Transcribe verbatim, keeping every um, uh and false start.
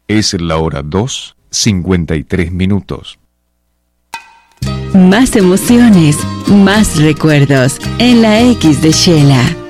Es la hora dos, cincuenta y tres minutos. Más emociones, más recuerdos en la X de Shela.